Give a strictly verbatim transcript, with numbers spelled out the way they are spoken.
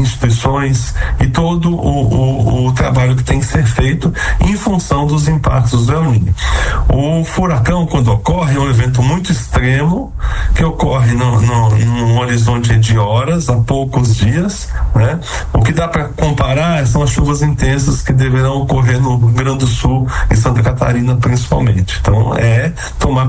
instituições e todo o, o, o trabalho que tem que ser feito em função dos impactos do El Niño. O furacão, quando ocorre, é um evento muito extremo que ocorre no, no, num horizonte de horas, há poucos dias, né? O que dá para comparar são as chuvas intensas que deverão ocorrer no Rio Grande do Sul e Santa Catarina principalmente. Então é tomar